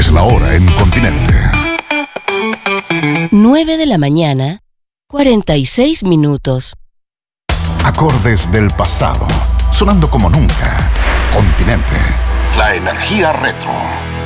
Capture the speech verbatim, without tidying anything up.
Es la hora en Continente. nueve de la mañana, cuarenta y seis minutos. Acordes del pasado, sonando como nunca. Continente, la energía retro.